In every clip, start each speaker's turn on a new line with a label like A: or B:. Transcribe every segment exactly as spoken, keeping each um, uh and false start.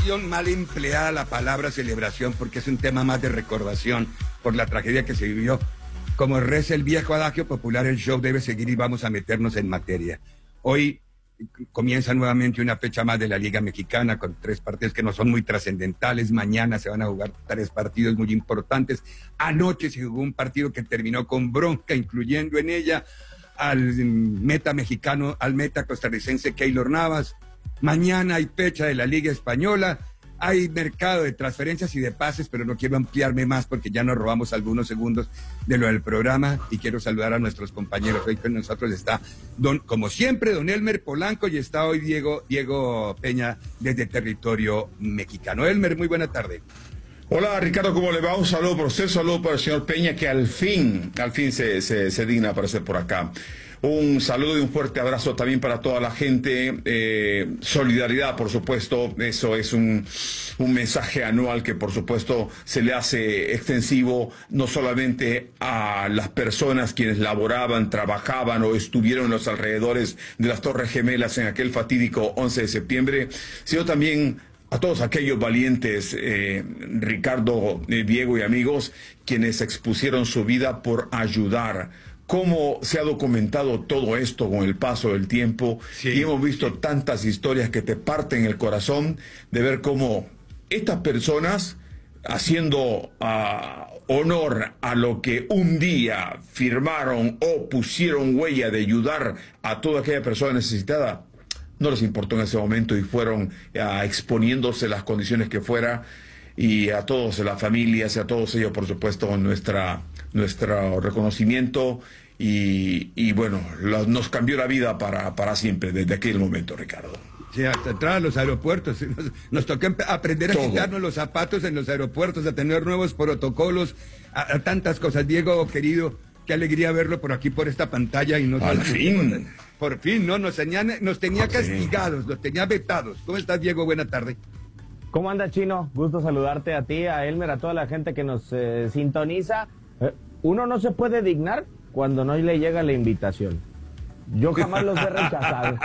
A: celebración, mal empleada la palabra celebración, porque es un tema más de recordación por la tragedia que se vivió. Como reza el viejo adagio popular, el show debe seguir y vamos a meternos en materia. Hoy comienza nuevamente una fecha más de la Liga Mexicana con tres partidos que no son muy trascendentales. Mañana se van a jugar tres partidos muy importantes. Anoche se jugó un partido que terminó con bronca, incluyendo en ella al meta mexicano, al meta costarricense Keylor Navas. Mañana hay fecha de la Liga Española. Hay mercado de transferencias y de pases, pero no quiero ampliarme más porque ya nos robamos algunos segundos de lo del programa y quiero saludar a nuestros compañeros. Hoy con nosotros está, don, como siempre, don Elmer Polanco y está hoy Diego, Diego Peña desde territorio mexicano. Elmer, muy buena tarde.
B: Hola Ricardo, ¿cómo le va? Un saludo por usted, un saludo para el señor Peña que al fin, al fin se, se, se digna aparecer por acá. Un saludo y un fuerte abrazo también para toda la gente. Eh, solidaridad, por supuesto, eso es un, un mensaje anual que por supuesto se le hace extensivo no solamente a las personas quienes laboraban, trabajaban o estuvieron en los alrededores de las Torres Gemelas en aquel fatídico once de septiembre, sino también a todos aquellos valientes, eh, Ricardo, eh, Diego y amigos, quienes expusieron su vida por ayudar. Cómo se ha documentado todo esto con el paso del tiempo, sí, y hemos visto sí. tantas historias que te parten el corazón de ver cómo estas personas, haciendo uh, honor a lo que un día firmaron o pusieron huella de ayudar a toda aquella persona necesitada, no les importó en ese momento y fueron uh, exponiéndose las condiciones que fuera. Y a todos, las familias, y a todos ellos, por supuesto, nuestra, nuestro reconocimiento y, y bueno, la, nos cambió la vida para, para siempre desde aquel momento, Ricardo.
A: Sí, hasta entrar a los aeropuertos, nos, nos tocó aprender a Todo. quitarnos los zapatos en los aeropuertos, a tener nuevos protocolos, a, a tantas cosas. Diego, querido, qué alegría verlo por aquí, por esta pantalla. Y nos
B: Al fin.
A: Por fin, ¿no? Nos tenía, nos tenía castigados, nos tenía vetados. ¿Cómo estás, Diego? Buena tarde.
C: ¿Cómo anda, Chino? Gusto saludarte a ti, a Elmer, a toda la gente que nos eh, sintoniza. Eh, uno no se puede dignar cuando no le llega la invitación. Yo jamás los he rechazado.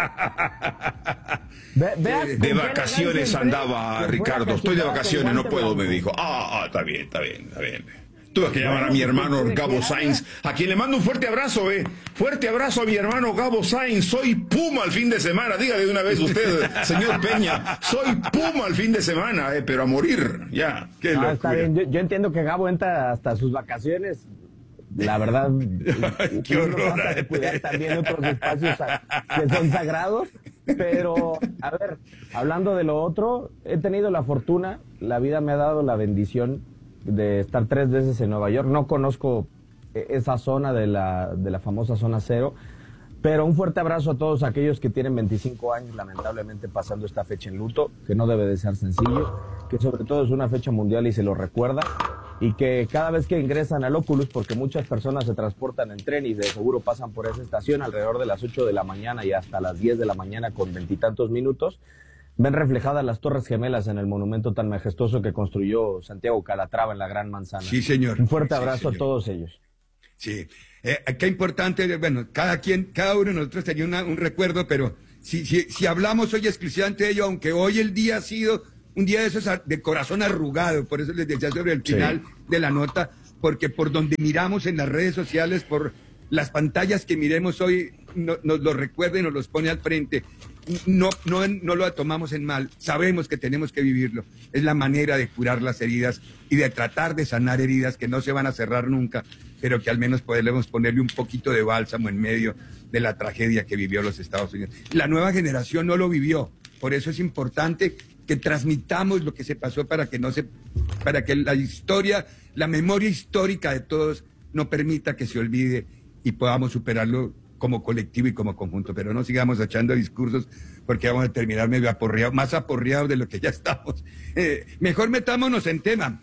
C: Ve,
B: de de vacaciones andaba, Ricardo. Estoy de vacaciones, no puedo, me dijo. Ah, ah, está bien, está bien, está bien. Tuve que llamar a mi hermano Gabo Sainz, a quien le mando un fuerte abrazo, eh. Fuerte abrazo a mi hermano Gabo Sainz. Soy Puma el fin de semana. Dígale de una vez usted, señor Peña. Soy Puma el fin de semana, eh, pero a morir, ya. Qué
C: ah, está bien. Yo, yo entiendo que Gabo entra hasta sus vacaciones. La verdad,
A: qué horror.
C: Trata de cuidar también otros espacios que son sagrados. Pero, a ver, hablando de lo otro, he tenido la fortuna, la vida me ha dado la bendición de estar tres veces en Nueva York. No conozco esa zona de la, de la famosa zona cero, pero un fuerte abrazo a todos aquellos que tienen veinticinco años, lamentablemente pasando esta fecha en luto, que no debe de ser sencillo, que sobre todo es una fecha mundial y se lo recuerda, y que cada vez que ingresan al Oculus, porque muchas personas se transportan en tren y de seguro pasan por esa estación alrededor de las ocho de la mañana y hasta las diez de la mañana con veintitantos minutos, ven reflejadas las Torres Gemelas en el monumento tan majestuoso que construyó Santiago Calatrava en la Gran Manzana.
A: Sí, señor.
C: Un fuerte
A: sí,
C: abrazo
A: señor.
C: a todos ellos.
A: Sí, eh, qué importante, bueno, cada quien, cada uno de nosotros tenía una, un recuerdo, pero si, si, si hablamos hoy exclusivamente de ello, aunque hoy el día ha sido un día de esos de corazón arrugado, por eso les decía sobre el final sí. de la nota, porque por donde miramos en las redes sociales, por las pantallas que miremos hoy, no, nos lo recuerda y nos los pone al frente. No, no, no lo tomamos en mal, sabemos que tenemos que vivirlo, es la manera de curar las heridas y de tratar de sanar heridas que no se van a cerrar nunca, pero que al menos podemos ponerle un poquito de bálsamo en medio de la tragedia que vivió los Estados Unidos. La nueva generación no lo vivió, por eso es importante que transmitamos lo que se pasó para que no se, para que la historia, la memoria histórica de todos no permita que se olvide y podamos superarlo como colectivo y como conjunto, pero no sigamos echando discursos porque vamos a terminar medio aporreados, más aporreados de lo que ya estamos. Eh, mejor metámonos en tema.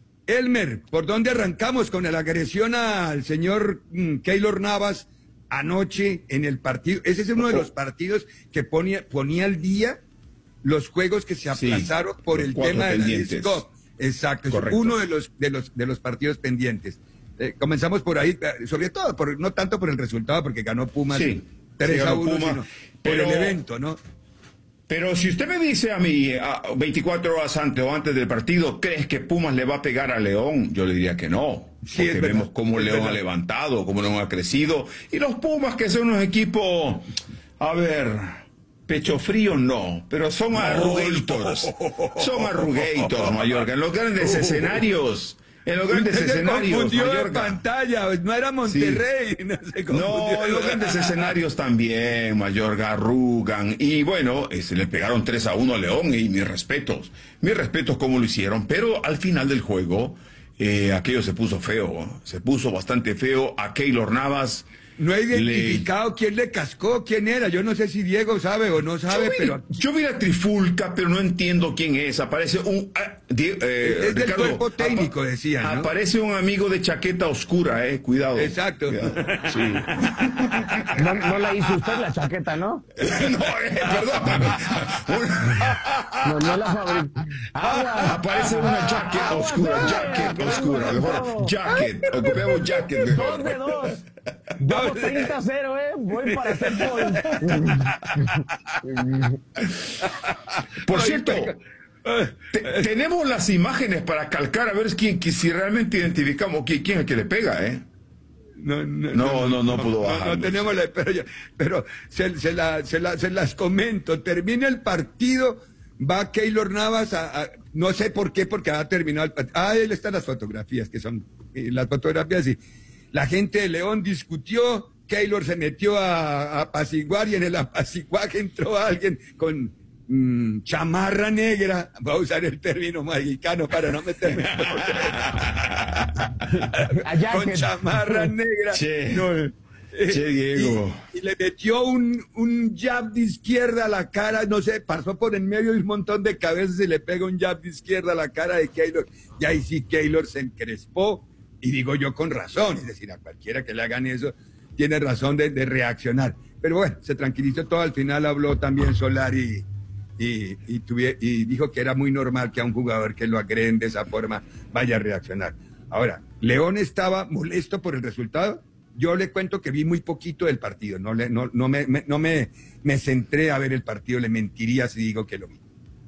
A: Elmer, ¿por dónde arrancamos con la agresión al señor mm, Keylor Navas anoche en el partido? Ese es uno de los partidos que ponía, ponía al día los juegos que se aplazaron sí, por el tema de la disco. Exacto, es uno de los, de los, de los partidos pendientes. Eh, comenzamos por ahí, sobre todo, por, no tanto por el resultado, porque ganó Pumas
B: sí,
A: tres
B: sí,
A: a uno,
B: Puma,
A: sino
B: pero,
A: por el evento, ¿no?
B: Pero si usted me dice a mí a veinticuatro horas antes o antes del partido, ¿crees que Pumas le va a pegar a León? Yo le diría que no.
A: Sí,
B: porque vemos cómo León ha levantado, cómo León ha crecido. Y los Pumas, que son unos equipos, a ver, pecho frío no, pero son arrugators. Son arrugators, Mayorga. En los grandes escenarios... En los grandes
A: Usted
B: escenarios,
A: se confundió de
B: Mayorga.
A: pantalla, no era Monterrey.
B: Sí.
A: No, se
B: No,
A: confundió.
B: en los grandes escenarios también, Mayorga, arrugan. Y bueno, eh, se le pegaron tres a uno a León y mis respetos. Mis respetos cómo lo hicieron, pero al final del juego, eh, aquello se puso feo. Se puso bastante feo. A Keylor Navas...
A: No he identificado le... quién le cascó, quién era. Yo no sé si Diego sabe o no sabe,
B: yo vi,
A: pero...
B: Yo vi la trifulca, pero no entiendo quién es. Aparece un... Ah, die, eh,
A: es del
B: Ricardo,
A: cuerpo técnico, decían, ¿no?
B: Aparece un amigo de chaqueta oscura, eh. Cuidado.
A: Exacto.
B: Cuidado. Sí.
C: No, no la hizo usted la chaqueta, ¿no?
B: no, eh, perdón.
C: No, no la fabricó.
B: Ah, aparece una jacket oscura, jacket oscura. Mejor, jacket. Ocupemos jacket mejor.
C: Dos de dos. Vamos treinta a cero, ¿eh? Voy para hacer gol.
B: Por cierto, te, tenemos las imágenes para calcar a ver quién, quién, si realmente identificamos quién, quién es el que le pega, ¿eh?
A: No, no,
B: no, no, no pudo
A: no,
B: bajar.
A: no tenemos la, pero, yo- pero se, se, la, se, la- se las comento. Termina el partido, va Keylor Navas a, a- no sé por qué, porque ha terminado el partido. Ah, ahí están las fotografías, que son eh, las fotografías y la gente de León discutió, Keylor se metió a, a apaciguar y en el apaciguaje entró alguien con mm, chamarra negra, voy a usar el término mexicano para no meterme en
C: Allá
A: con
C: que-
A: chamarra negra.
B: Che.
A: No, eh,
B: Che, Diego.
A: Y, y le metió un, un jab de izquierda a la cara, no sé, pasó por en medio de un montón de cabezas y le pega un jab de izquierda a la cara de Keylor. Y ahí sí Keylor se encrespó, y digo yo con razón, es decir, a cualquiera que le hagan eso, tiene razón de, de reaccionar. Pero bueno, se tranquilizó todo, al final habló también Solari y, y, tuvie- y dijo que era muy normal que a un jugador que lo agreden de esa forma vaya a reaccionar. Ahora, León estaba molesto por el resultado. Yo le cuento que vi muy poquito del partido, no, le, no, no, me, me- no me, me centré a ver el partido, le mentiría si digo que lo vi.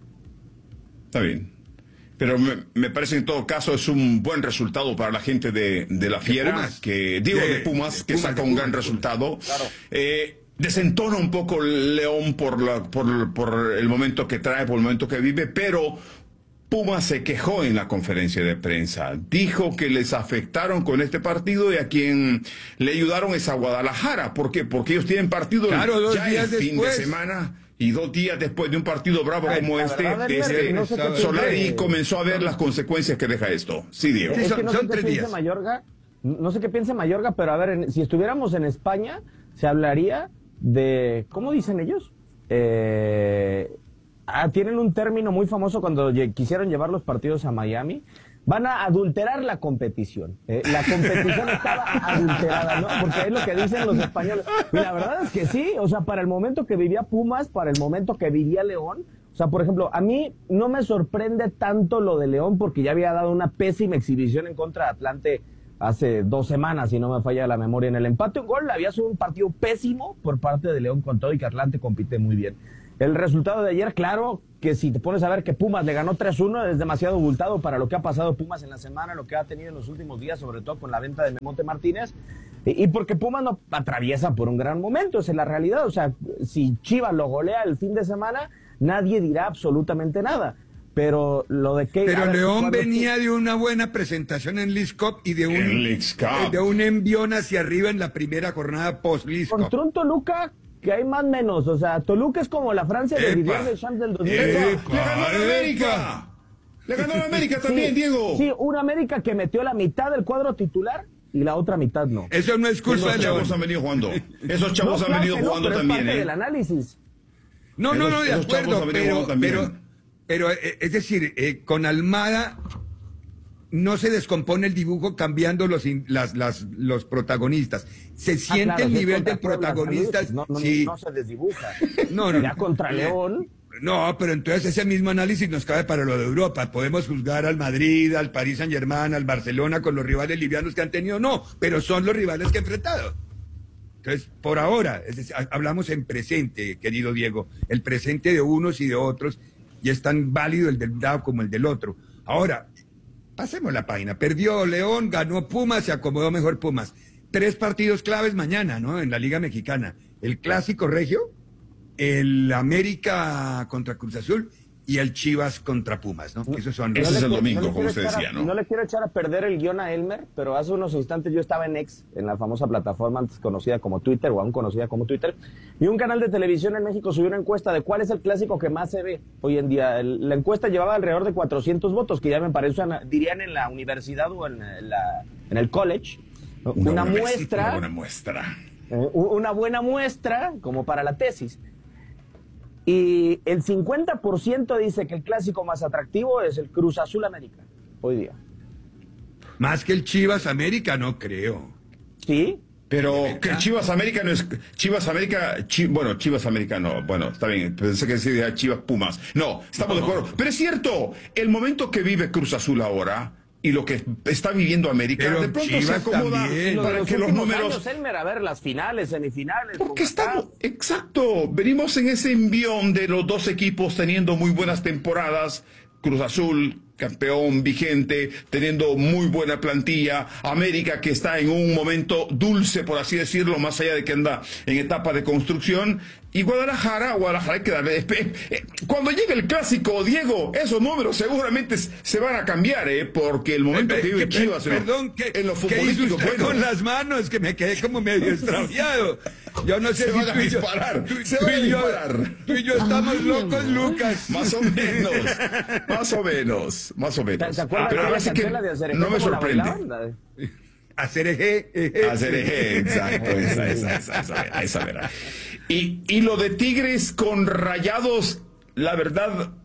B: Está bien. Pero me, me parece en todo caso es un buen resultado para la gente de, de la Fiera,
A: Pumas.
B: que digo
A: De-
B: de Pumas,
A: de
B: que
A: Pumas,
B: saca
A: de
B: un
A: Pumas,
B: gran
A: de
B: resultado.
C: Claro.
B: Eh, desentona un poco el León por, la, por, por el momento que trae, por el momento que vive, pero Pumas se quejó en la conferencia de prensa. Dijo que les afectaron con este partido y a quien le ayudaron es a Guadalajara. ¿Por qué? Porque ellos tienen partido
A: Claro, dos
B: ya
A: días
B: el fin
A: después.
B: de semana. Y dos días después de un partido bravo
A: Ay,
B: como
C: la
B: este,
C: verdad, Edgar,
B: este
C: no sé qué
B: Solari
C: piense-
B: comenzó a ver las consecuencias que deja esto. Sí, Diego.
A: Sí,
C: Es
A: son-
C: que no
A: son
C: sé qué
A: tres
C: piense
A: días.
C: Mayorga, no sé qué piense Mayorga, pero a ver, en- si estuviéramos en España, se hablaría de, ¿cómo dicen ellos? Eh, ah, tienen un término muy famoso cuando lle- quisieron llevar los partidos a Miami. Van a adulterar la competición. Eh, la competición estaba adulterada, ¿no? Porque es lo que dicen los españoles. Y la verdad es que sí, o sea, para el momento que vivía Pumas, para el momento que vivía León, o sea, por ejemplo, a mí no me sorprende tanto lo de León porque ya había dado una pésima exhibición en contra de Atlante hace dos semanas, si no me falla la memoria, en el empate un gol. Había sido un partido pésimo por parte de León con todo y que Atlante compite muy bien. El resultado de ayer, claro, que si te pones a ver que Pumas le ganó tres uno, es demasiado abultado para lo que ha pasado Pumas en la semana, lo que ha tenido en los últimos días, sobre todo con la venta de Memonte Martínez, y, y porque Pumas no atraviesa por un gran momento, esa es la realidad. O sea, si Chivas lo golea el fin de semana, nadie dirá absolutamente nada. Pero lo de que...
A: Pero
C: a ver,
A: León
C: cuando-
A: venía de una buena presentación en Leagues Cup y de un,
B: En Leagues Cup.
A: de un envión hacia arriba en la primera jornada post-Leagues Cup.
C: Contra un Toluca que hay más menos, o sea, Toluca es como la Francia de
A: Epa.
C: Didier Deschamps del dos mil
A: Epa.
C: ocho.
B: ¡Le ganó a la América! ¡Le ganó a la América también,
C: Sí,
B: Diego!
C: Sí, una América que metió la mitad del cuadro titular y la otra mitad no.
A: Eso no es culpa
B: Esos
A: de León.
B: chavos han venido jugando. Esos chavos
C: No,
B: han
C: claro
B: venido
C: que no,
B: jugando
C: pero
B: también,
C: es parte
B: ¿eh?
C: del análisis.
A: No, no,
B: Esos-
A: no, de
B: esos chavos
A: acuerdo,
B: han venido
A: pero,
B: jugando también.
A: pero, pero, eh, es decir, eh, con Almada no se descompone el dibujo cambiando los, in- las, las, los protagonistas. Se
C: Ah,
A: siente
C: claro,
A: el
C: si es
A: nivel
C: contra
A: de
C: Puebla,
A: protagonistas.
C: San Luis, no, no,
A: sí.
C: no se desdibuja.
A: No, no,
C: Ya
A: no.
C: contra León.
A: No, pero entonces ese mismo análisis nos cabe para lo de Europa. Podemos juzgar al Madrid, al Paris Saint-Germain, al Barcelona con los rivales livianos que han tenido. No, pero son los rivales que han enfrentado. Entonces, por ahora, es decir, hablamos en presente, querido Diego, el presente de unos y de otros, y es tan válido el del lado como el del otro. Ahora, pasemos la página. Perdió León, ganó Pumas, se acomodó mejor Pumas. Tres partidos claves mañana, ¿no? En la Liga Mexicana. El Clásico Regio, el América contra Cruz Azul y el Chivas contra Pumas, ¿no? Esos son
B: Ese
A: los...
B: es el domingo,
C: no
B: como usted
C: echar a-
B: decía, ¿no?
C: No le quiero echar a perder el guión a Elmer, pero hace unos instantes yo estaba en X, en la famosa plataforma antes conocida como Twitter, o aún conocida como Twitter, y un canal de televisión en México subió una encuesta de cuál es el clásico que más se ve hoy en día. El- la encuesta llevaba alrededor de cuatrocientos votos, que ya me parece, una- dirían en la universidad o en, la, en el college, una,
B: buena-
C: muestra...
B: Una buena muestra.
C: Eh, una buena muestra como para la tesis. Y el cincuenta por ciento dice que el clásico más atractivo es el Cruz Azul América, hoy día.
A: Más que el Chivas América, no creo.
C: ¿Sí?
B: Pero que Chivas América no es Chivas América, Chi- bueno, Chivas América no, bueno, está bien, pensé que decía Chivas Pumas. No, estamos de acuerdo. Pero es cierto, el momento que vive Cruz Azul ahora y lo que está viviendo América,
A: Pero
B: de pronto se
A: Chivas
B: acomoda
A: también.
C: Lo de
B: para
C: los
B: que los
C: últimos
B: números...
C: años, Elmer, a ver, las finales, semifinales.
B: Porque
C: Concacaf.
B: estamos, exacto, venimos en ese envión de los dos equipos teniendo muy buenas temporadas, Cruz Azul, campeón vigente, teniendo muy buena plantilla, América que está en un momento dulce, por así decirlo, más allá de que anda en etapa de construcción, y Guadalajara, Guadalajara hay que darle... espe- eh, Cuando llegue el clásico, Diego, esos números seguramente s- se van a cambiar, ¿eh? Porque el momento
A: Eh,
B: que vive
A: que-
B: Chivas en lo-
A: perdón, ¿qué,
B: en lo
A: ¿qué hizo
B: futbolístico,
A: usted
B: bueno,
A: con las manos? Que me quedé como medio extraviado. Yo no sé
B: Se
A: si
B: van a
A: tú y yo-
B: disparar,
A: tú-
B: se
A: tú
B: van a
A: y yo-
B: disparar.
A: Tú y yo estamos locos, Lucas.
B: Más o menos, más o menos, más o menos.
C: ¿Se acuerdan
B: Pero
C: de
B: ahora
C: aquella
B: sí que
C: cantela de Acerejé,
B: no me
C: cómo la
B: sorprende.
C: bailaban? La de-
A: Hacer eje, eje.
B: Hacer eje, exacto, esa, esa, esa, esa, esa verdad. Y, y lo de Tigres con Rayados, la verdad,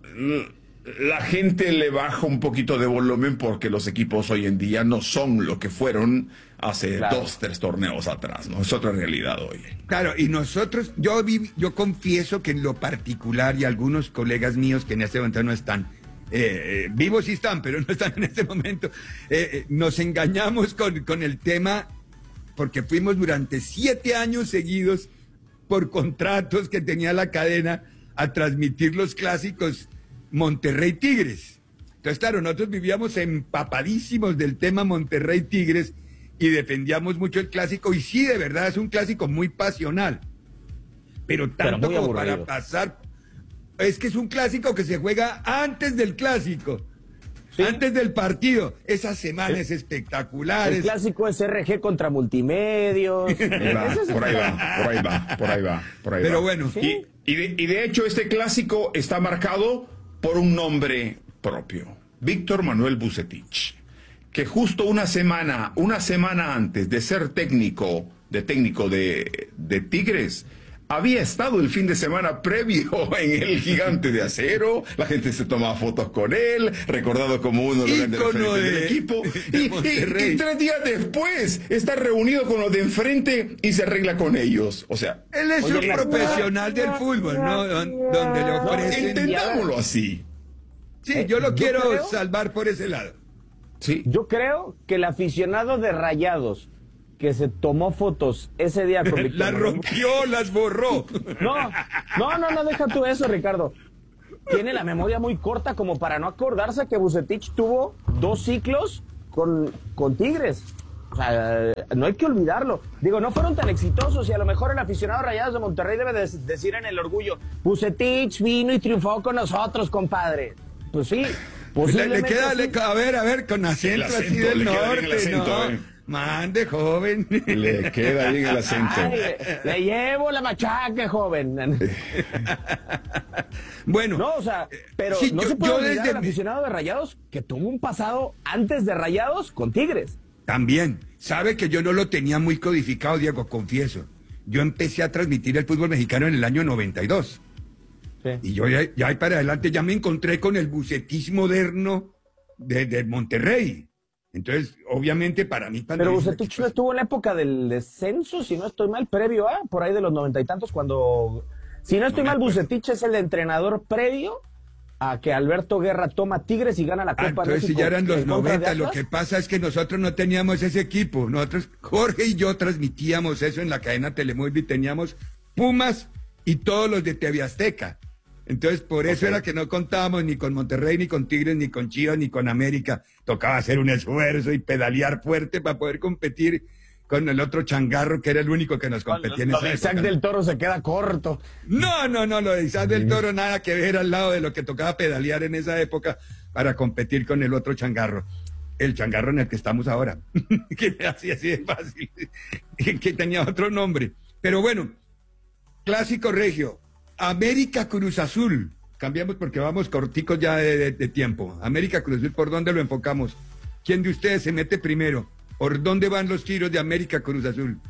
B: la gente le baja un poquito de volumen porque los equipos hoy en día no son lo que fueron hace
C: Claro.
B: dos, tres torneos atrás, ¿no? Es otra realidad hoy.
A: Claro, y nosotros, yo, vi- yo confieso que en lo particular, y algunos colegas míos que en este momento no están, eh, eh, vivos sí están, pero no están en este momento, eh, eh, nos engañamos con, con el tema porque fuimos durante siete años seguidos por contratos que tenía la cadena a transmitir los clásicos Monterrey Tigres. Entonces, claro, nosotros vivíamos empapadísimos del tema Monterrey Tigres y defendíamos mucho el clásico, y sí, de verdad, es un clásico muy pasional, pero tanto
C: muy
A: como para
C: aburrido.
A: pasar, es que es un clásico que se juega antes del clásico,
C: Sí.
A: antes del partido, esas semanas espectaculares.
C: El clásico es R G contra multimedios.
B: Ahí va,
C: Ese es el
B: por ahí
C: tema.
B: va, por ahí va, por ahí va, por ahí
A: Pero
B: va.
A: bueno,
B: Y, y de, y de hecho este clásico está marcado por un nombre propio, Víctor Manuel Vucetich, que justo una semana, una semana antes de ser técnico, de técnico de, de Tigres, había estado el fin de semana previo en el Gigante de Acero, la gente se tomaba fotos con él, recordado como uno de los grandes
A: Ícono
B: referentes del
A: de-
B: equipo,
A: de
B: y, y-
A: Monterrey.
B: y tres días después está reunido con los de enfrente y se arregla con ellos. O sea,
A: él es
C: Oye,
A: un
C: la-
A: profesional del fútbol, ¿no? Don- Donde le ofrecen...
B: entendámoslo así.
A: Sí, yo lo
C: Yo
A: quiero
C: creo-
A: salvar por ese lado.
B: Sí.
C: Yo creo que el aficionado de Rayados que se tomó fotos ese día con Víctor
A: Las
C: Manuel-
A: rompió, las borró.
C: No, no, no, no, deja tú eso, Ricardo. Tiene la memoria muy corta como para no acordarse que Vucetich tuvo dos ciclos con, con Tigres. O sea, no hay que olvidarlo. Digo, no fueron tan exitosos y a lo mejor el aficionado Rayados de Monterrey debe de decir en el orgullo, Vucetich vino y triunfó con nosotros, compadre. Pues sí,
A: Le, le
C: posiblemente
A: queda,
C: sí.
A: le- a ver, a ver, con acento,
B: El acento,
A: así del
B: le queda bien
A: norte,
B: el acento,
A: ¿no?
B: eh.
A: Mande, joven.
B: Le queda bien el acento.
C: Ay, le, le llevo la machaca, joven.
A: Bueno,
C: No, o sea, pero
A: sí,
C: no
A: yo-
C: se puede
A: yo
C: olvidar
A: desde
C: al
A: mi-
C: aficionado de Rayados que tuvo un pasado antes de Rayados con Tigres.
A: también, sabe que yo no lo tenía muy codificado, Diego, confieso. Yo empecé a transmitir el fútbol mexicano en el año noventa y dos. Y yo ya, ya ahí para adelante ya me encontré con el Vucetich moderno de, de Monterrey. Entonces, obviamente, para mí... cuando
C: Pero
A: dice-
C: Vucetich no estuvo en la época del descenso, si no estoy mal, previo a, por ahí de los noventa y tantos, cuando... Si no estoy
A: No me
C: mal,
A: acuerdo.
C: Vucetich es el entrenador previo a que Alberto Guerra toma Tigres y gana la
A: Ah,
C: Copa
A: entonces si
C: México
A: ya eran los
C: en contra de
A: noventa, lo
C: Atlas.
A: que pasa es que nosotros no teníamos ese equipo. Nosotros, Jorge y yo transmitíamos eso en la cadena Telemóvil, teníamos Pumas y todos los de T V Azteca. Entonces, por eso
C: Ok.
A: era que no contábamos ni con Monterrey, ni con Tigres, ni con Chivas, ni con América. Tocaba hacer un esfuerzo y pedalear fuerte para poder competir con el otro changarro que era el único que nos competía en
C: Lo
A: esa
C: de Isaac
A: época.
C: del Toro se queda corto.
A: No, no, no, lo de Isaac del Toro nada que ver al lado de lo que tocaba pedalear en esa época para competir con el otro changarro. El changarro en el que estamos ahora. Que así, así de fácil. Que tenía otro nombre. Pero bueno, clásico regio. América Cruz Azul. Cambiamos porque vamos corticos ya de, de- de tiempo. América Cruz Azul, ¿por dónde lo enfocamos? ¿Quién de ustedes se mete primero? ¿Por dónde van los tiros de América Cruz Azul?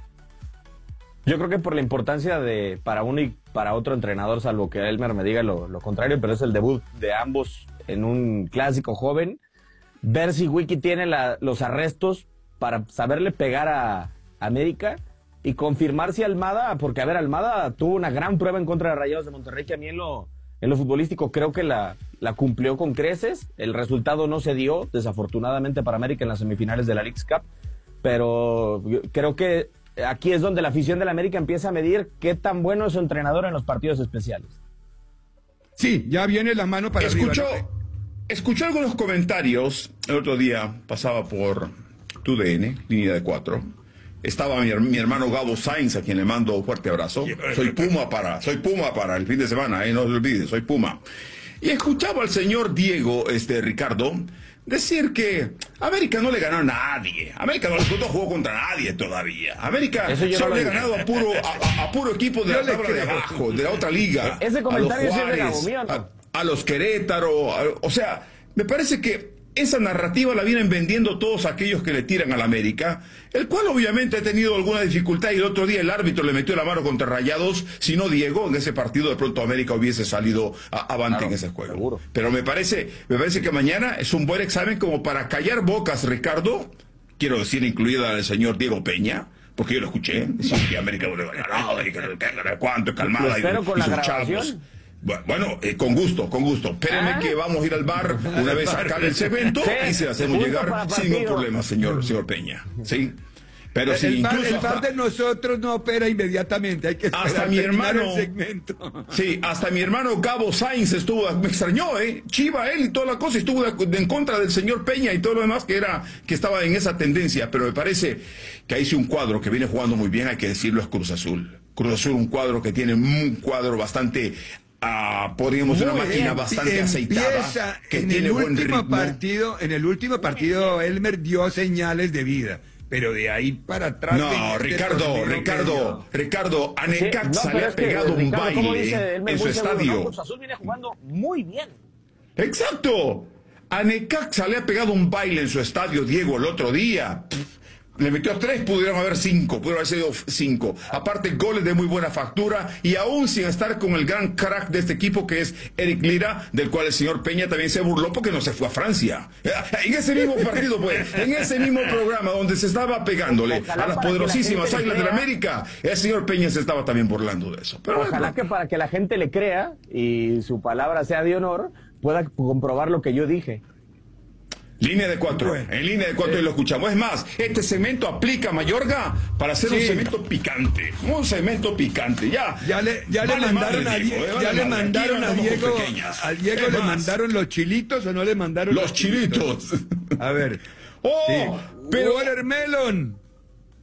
C: Yo creo que por la importancia de para uno y para otro entrenador, salvo que Elmer me diga lo, lo contrario, pero es el debut de ambos en un clásico joven. Ver si Wiki tiene la- los arrestos para saberle pegar a América y confirmar si Almada, porque a ver, Almada tuvo una gran prueba en contra de Rayados de Monterrey, que a mí en lo, en lo futbolístico creo que la, la cumplió con creces. El resultado no se dio, desafortunadamente para América en las semifinales de la Leagues Cup, pero yo creo que aquí es donde la afición de la América empieza a medir qué tan bueno es su entrenador en los partidos especiales.
A: Sí, ya viene la mano para
B: Escuchó,
A: arriba, ¿no?
B: escuché algunos comentarios. El otro día pasaba por tu D N, línea de cuatro. Estaba mi, her- mi hermano Gabo Sainz, a quien le mando un fuerte abrazo. Soy Puma para, soy Puma para el fin de semana, eh, no se olvide, soy Puma. Y escuchaba al señor Diego, este Ricardo, decir que América no le ganó a nadie. América no, no jugó contra nadie todavía. América
C: Eso yo no
B: solo
C: lo
B: le ha
C: dije.
B: ganado a puro, a, a- a puro equipo de
A: Yo
B: la
A: le
B: tabla de
A: creo.
B: abajo, de la otra liga.
C: Ese
B: A
C: comentario
B: los
C: sí es de
B: Juárez,
C: Gabo, ¿mío o no?
B: a- a los Querétaro, a- o sea, me parece que esa narrativa la vienen vendiendo todos aquellos que le tiran al América, el cual obviamente ha tenido alguna dificultad y el otro día el árbitro le metió la mano contra Rayados, si no Diego, en ese partido de pronto América hubiese salido a- avante
C: Claro,
B: en ese juego.
C: seguro.
B: Pero me parece, me parece que mañana es un buen examen como para callar bocas, Ricardo, quiero decir, incluida al señor Diego Peña, porque yo lo escuché, decir que América no le había ganado, y que, que- que- cuánto, calmada,
C: Lo espero
B: y,
C: con
B: y
C: la
B: sus
C: grabación.
B: chavos. Bu- Bueno, eh, con gusto, con gusto. Espérenme
C: Ah.
B: que vamos a ir al bar una vez acabe el segmento
C: Sí,
B: y se hacemos
C: punto
B: llegar
C: para
B: sin ningún
C: partido.
B: problema, señor, señor Peña. ¿Sí? Pero si
A: el, bar,
B: incluso
A: el bar
B: hasta,
A: de nosotros no opera inmediatamente, hay que esperar
B: hasta mi
A: terminar
B: hermano-
A: el segmento.
B: sí, hasta mi hermano Gabo Sainz estuvo, me extrañó, ¿eh? Chiva él y toda la cosa, estuvo de- de- en contra del señor Peña y todo lo demás que era, que estaba en esa tendencia, pero me parece que ahí sí un cuadro que viene jugando muy bien, hay que decirlo, es Cruz Azul. Cruz Azul, un cuadro que tiene un cuadro bastante, ah, podríamos decir, una
A: Muy
B: máquina
A: bien,
B: bastante
A: empieza
B: aceitada, que
A: en
B: tiene
A: el
B: buen
A: último
B: ritmo.
A: partido, en el último partido Elmer dio señales de vida, pero de ahí para atrás.
B: No,
A: veinte
B: Ricardo,
A: torneos
B: Ricardo,
A: medio.
B: Ricardo, a
C: Sí,
B: Necaxa
C: no,
B: le
C: pero
B: ha
C: es que,
B: pegado un
C: Ricardo, como
B: baile
C: dice Elmer,
B: en su
C: muy seguro, ¿no?
B: estadio.
C: Cruz Azul viene jugando muy bien.
B: Exacto. A Necaxa le ha pegado un baile en su estadio, Diego, el otro día. Pff, le metió tres, pudieron haber cinco, pudieron haber sido cinco. Aparte, goles de muy buena factura y aún sin estar con el gran crack de este equipo que es Eric Lira, del cual el señor Peña también se burló porque no se fue a Francia. En ese mismo partido, pues, en ese mismo programa donde se estaba pegándole
C: Ojalá
B: a las
C: para que la
B: poderosísimas
C: gente le
B: Águilas de la
C: crea.
B: América, el señor Peña se estaba también burlando de eso. Pero
C: Ojalá que para que la gente le crea y su palabra sea de honor, pueda comprobar lo que yo dije.
B: Línea de cuatro,
A: Bueno.
B: en línea de cuatro y lo escuchamos. Es más, este cemento aplica, Mayorga, para hacer un
A: Sí.
B: cemento picante. Un cemento picante, ya.
A: Ya le, ya le
B: Vale
A: mandaron
B: madre,
A: a
B: Diego,
A: Diego,
B: eh,
A: ya
B: vale
A: le
B: madre.
A: mandaron
B: Aquí
A: a
B: andamos con
A: Diego,
B: pequeñas.
A: a Diego
B: Es
A: le
B: más,
A: mandaron los chilitos o no le mandaron
B: los chilitos.
A: A ver.
B: Oh,
A: Sí.
B: pero
A: Watermelon.